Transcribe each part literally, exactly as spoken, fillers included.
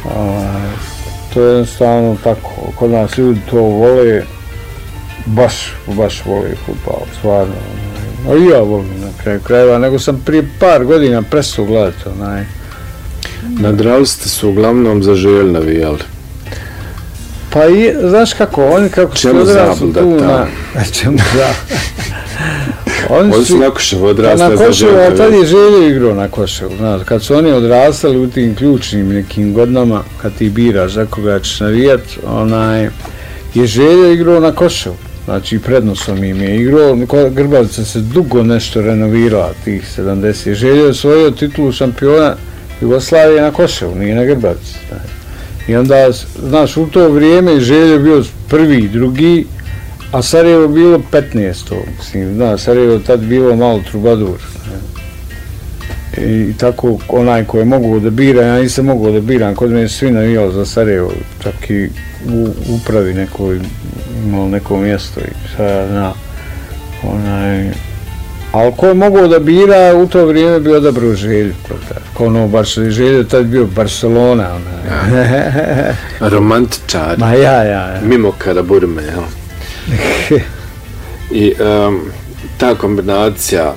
Ovaj, to je jednostavno tako, kod nas ljudi to vole, baš, baš vole fudbal, stvarno. A i ja volim na kraju krajeva, nego sam prije par godina prestao gledati onaj. Na Draliste su uglavnom za Želj navijali. Pa i, znaš kako, oni kako su odrasli tu na... Čemu da? Oni su na Koševu odrasli za Želj navijali. Tad je Željo igrao na Koševu, znaš, kad su oni odrastali u tim ključnim nekim godinama, kad ti biraš za koga ćeš navijat, onaj, je Željo igrao na Koševu. Znači, prednosom im je igrao, Grbavica se dugo nešto renovirala, tih sedamdeset. Željo je osvojio titulu šampiona Jugoslavije na Koševu, nije na Grbavici. I onda, znaš, u to vrijeme Željo bio prvi, drugi, a Sarajevo bilo petnaesto. Mislim, znaš, Sarajevo tad bilo malo trubadur. I tako, onaj ko je mogao da bira, ja nisam mogao da biram, kod me svi navijali za Sarajevo, čak i u upravi nekoj, imao neko mjesto i sada zna. Onaj, ali ko je mogao da bira, u to vrijeme bi odabrao Želju. Ko ono, baš Želju, tad bio Barcelona. Ja. Romantičar. Ma ja, ja, ja. Mimo Karaburme, jel? I um, ta kombinacija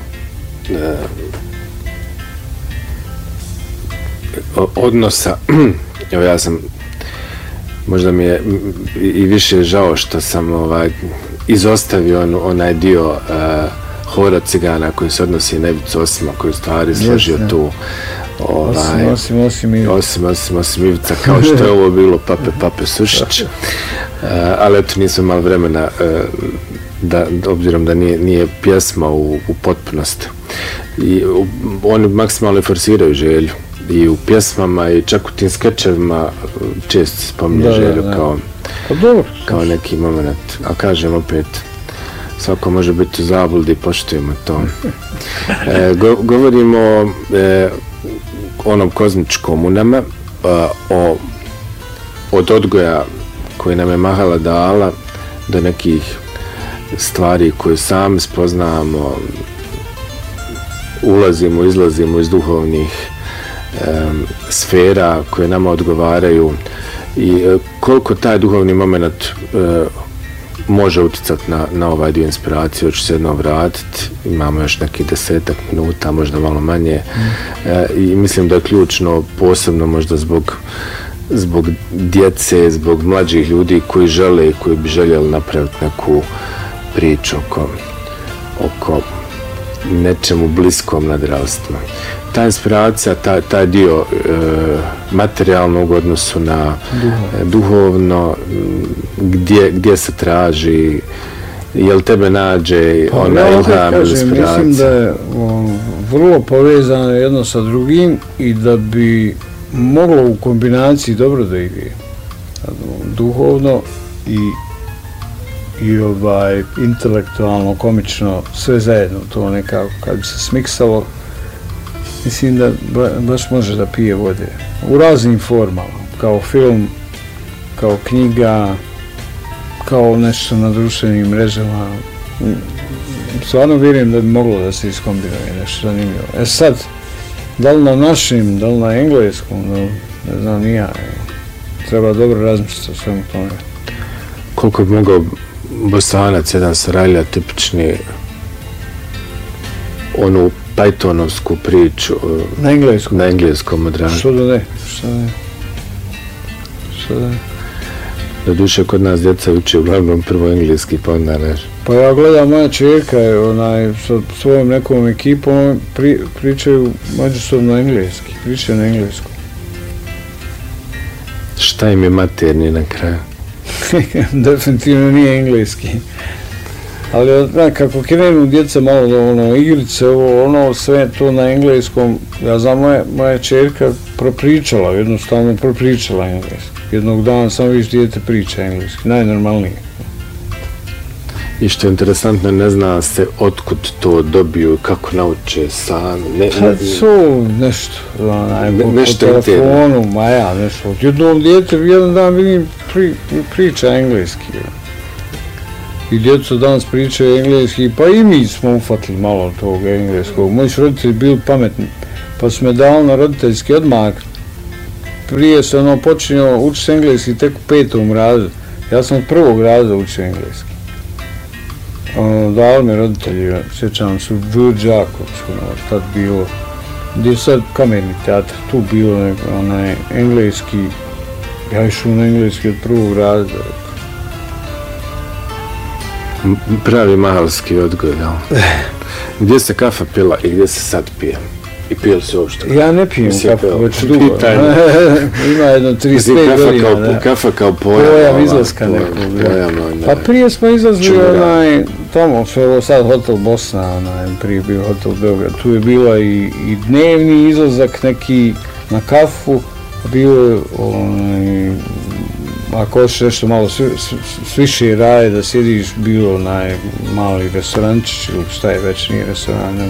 uh, odnosa, evo ja sam, možda mi je i više žao što sam ovaj, izostavio on, onaj dio uh, Hora Cigana koji se odnosi na Ivicu Osima, koji je stvari složio yes, tu ovaj, osim, osim, osim, osim, osim, osim Ivica, kao što je ovo bilo Pape, Pape Sušić. Uh, ali eto, nisam malo vremena, uh, da, obzirom da nije, nije pjesma u, u potpunosti. I u, oni maksimalno forsiraju Želju. I u pjesmama i čak u tim skečevima često spominje Želju kao, kao neki moment. A kažem opet, svako može biti u zabludi, poštujemo to. E, go, govorimo o e, onom kozmičkom u nama, a, o, od odgoja koji nam je Mahala dala do nekih stvari koje sami spoznamo, ulazimo, izlazimo iz duhovnih um, sfera koje nama odgovaraju i uh, koliko taj duhovni moment uh, može utjecati na, na ovaj dio inspiracije, hoću se jedno vratiti, imamo još neki desetak minuta, možda malo manje mm. uh, i mislim da je ključno, posebno možda zbog zbog djece, zbog mlađih ljudi koji žele i koji bi željeli napraviti neku priču oko, oko nečemu bliskom nadrealstvima. Ta inspiracija, ta, taj dio e, materijalnog odnosu na duhovno, duhovno gdje, gdje se traži, jel tebe nađe pa, ona ja ilham ili inspiracija? Mislim da je o, vrlo povezano jedno sa drugim i da bi moglo u kombinaciji dobro da ide. Duhovno i i ovaj intelektualno, komično, sve zajedno to nekako, kad bi se smiksalo, mislim da baš može da pije vode. U raznim formama, kao film, kao knjiga, kao nešto na društvenim mrežama. Stvarno vjerujem da bi moglo da se iskombinuje nešto zanimljivo. E sad, da li na našim, da li na engleskom, da li, ne znam, nija, treba dobro razmišljati o svemu tome. Koliko bi mogao Bosanac, jedan Sarajlija, tipični onu Pythonovsku priču na engleskom, na engleskom odražiti. Što da ne, što da ne, što da ne. Do duše kod nas djeca uči uglavnom prvo engleski, pa onda neš. Pa ja gledam, moja čerka je onaj, sa svojom nekom ekipom, pri, pričaju međusobno engleski, pričaju na engleskom. Šta im je materni na kraju? Definitivno nije engleski. Ali da, kako krenu djeca malo da ono, igrice, ovo, ono, sve to na engleskom, ja znam, moja, moja čerka propričala, jednostavno propričala engleski. Jednog dana samo viš dijete priča engleski, najnormalnije. I što je interesantno, ne zna se otkud to dobiju, kako nauče sami. Ne, pa to nešto, onaj, ne, po, nešto po telefonu, ma ja, nešto. Jednom dijete, jedan dan vidim pri, priča engleski. I djeca danas pričaju engleski, pa i mi smo ufatili malo tog engleskog. Moji su roditelji bili pametni, pa su me dali na roditeljski odmah. prije sam ono počinio učiti engleski tek u petom razredu. Ja sam od prvog razreda učio engleski. Ono, dali me roditelji, sjećam se, u Đurđakovcu, ono, tad bilo, gdje je sad kamerni teatr, tu bilo nek, onaj engleski, ja išao na engleski od prvog razreda. Pravi mahalski odgoj, ja. Gdje se kafa pila i gdje se sad pije? I pijeli se uopšte? Ja ne pijem kafu, već dugo. Ima jedno trideset pet godina. Kao, da. Kafa kao pojam. Pojam izlaska nekog. Pojam, pa prije smo izlazili onaj, tamo što je sad Hotel Bosna, onaj, prije bio Hotel Beograd. Tu je bila i, i dnevni izlazak neki na kafu, bio je onaj, ako hoćeš nešto malo sviše raje da sjediš, bilo onaj mali restorančić ili šta je već, nije restoran, nego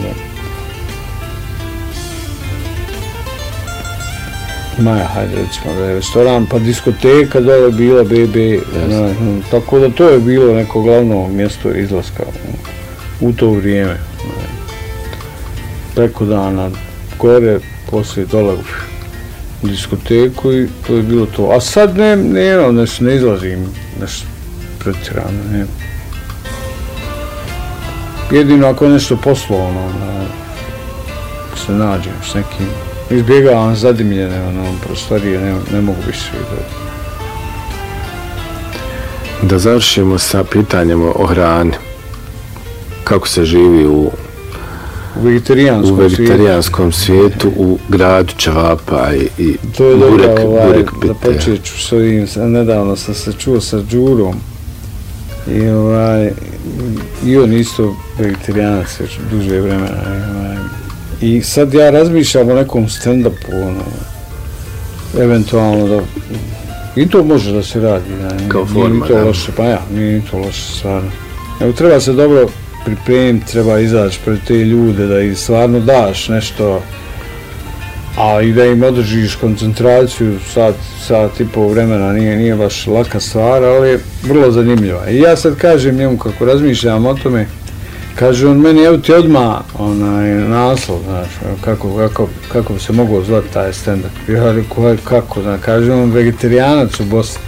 Maja, hajde recimo da je restoran, pa diskoteka dole bila B B, na, tako da to je bilo neko glavno mjesto izlaska u to vrijeme. Preko dana gore, poslije dole u diskoteku i to je bilo to. A sad ne, ne, ne, ne izlazim nešto pretjerano, ne. Jedino ako je nešto poslovno, da se nađem s nekim. Izbjegavam zadimljene ono, prostorije, ne, ne mogu više da... Da završimo sa pitanjem o hrani. Kako se živi u, u vegetarijanskom, u vegetarijanskom svijetu, svijetu, u gradu Čevapa i, i to je burek, dobro, ovaj, burek pite. Da počet ću s ovim, nedavno sam se čuo sa Đurom i, ovaj, i on isto vegetarijanac već duže vremena. Ovaj, I sad ja razmišljam o nekom stand-upu, ono, eventualno da, i to može da se radi, ne, kao nije forma, to loše, pa ja, nije to loše stvarno. Evo, treba se dobro pripremiti, treba izaći pred te ljude, da im stvarno daš nešto, a i da im održiš koncentraciju, sat, sat i pol vremena, nije, nije baš laka stvar, ali je vrlo zanimljiva. I ja sad kažem njemu kako razmišljam o tome, kaže on meni, evo ti odmah onaj naslov, znaš, kako, kako, kako bi se mogao zvati taj stand-up. Ja rekao, kako, znaš, kaže on vegetarijanac u Bosni.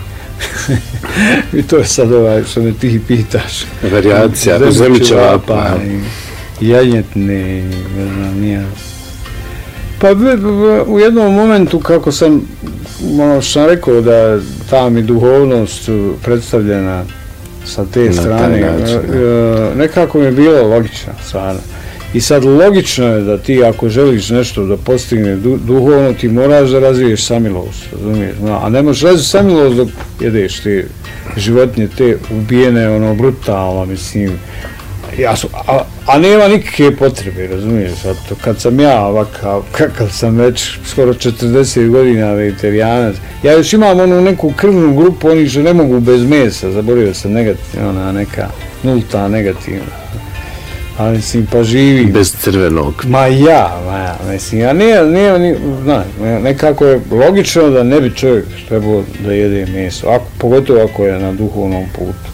I to je sad ovaj što me ti pitaš. Varijacija, u zemlji Čevapa. I janjetne, i ne znam, nije. Pa u jednom momentu kako sam, ono što sam rekao da ta mi duhovnost predstavljena sa te strane, način, nekako mi je bilo logično stvarno. I sad logično je da ti ako želiš nešto da postigne du, duhovno, ti moraš da razviješ samilost, razumiješ? A ne možeš razviješ samilost dok jedeš te životinje, te ubijene, ono, brutalno, mislim. Ja su, a, a nema nikakve potrebe, razumiješ? Zato kad sam ja ovakav, kakav sam već skoro četrdeset godina vegetarijanac, ja još imam onu neku krvnu grupu, oni što ne mogu bez mesa, zaboravio sam negativna, ona neka nulta negativna. A mislim, pa živi... Bez crvenog. Ma ja, ma ja, mislim, ja nije, nije, nije, znaš, nekako je logično da ne bi čovjek trebao da jede meso, ako, pogotovo ako je na duhovnom putu.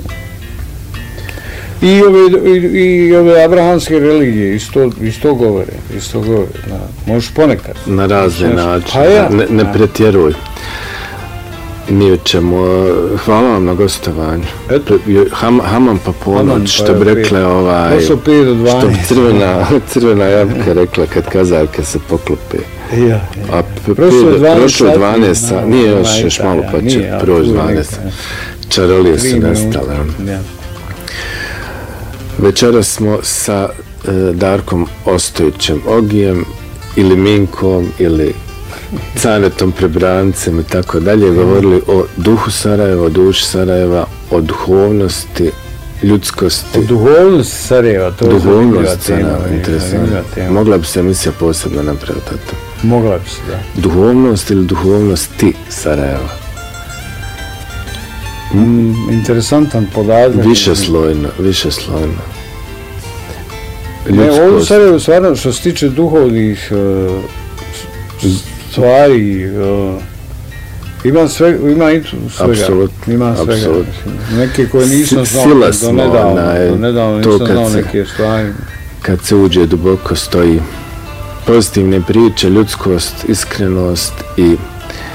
I ove, i, i ove abrahamske religije isto, isto govore, isto govore, na, možeš ponekad. Na razne načine, pa ja, ne, ne pretjeruj. Ni o čemu. Hvala vam na gostovanju. Eto. Ham, hamam pa ponoć, što bi rekle ovaj... Prošlo pet do dvanaest. Što bi crvena, crvena jabka rekla kad kazalke se poklope. Ja, ja. A prošlo je dvanaest, nije još, još malo pa će proći dvanaest. Čarolije su nestale. Ja. Večeras smo sa e, Darkom Ostojićem Ogijem ili Minkom ili Canetom Prebrancem i tako dalje govorili o duhu Sarajeva, o duši Sarajeva, o duhovnosti, ljudskosti. O duhovnosti Sarajeva, to je zanimljiva tema. Interesantno. Mogla bi se emisija posebno napraviti o tom. Mogla bi se, da. Duhovnost ili duhovnosti Sarajeva? Mm, interesantan podatak. Više slojno, više slojno. Ne, ovo Sarajevo stvarno što se tiče duhovnih uh, stvari, uh, ima sve, ima i tu svega. Apsolutno, ima svega. Apsolutno. Neke koje nisam znao do nedavno, do nedavno nisam znao neke stvari. Kad se uđe duboko stoji pozitivne priče, ljudskost, iskrenost i